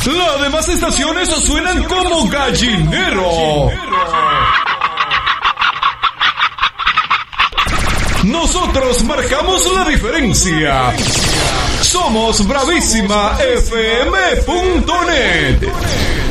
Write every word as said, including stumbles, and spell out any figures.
Las demás estaciones suenan como gallinero. Nosotros marcamos la diferencia. Somos Bravísima F M punto net.